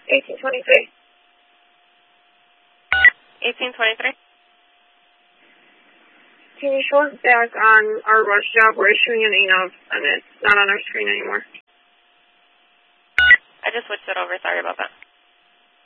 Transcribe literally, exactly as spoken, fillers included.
eighteen twenty-three. eighteen twenty-three. Can you show us back on our rush job? We're issuing an E N O V, and it's not on our screen anymore. I just switched it over. Sorry about that.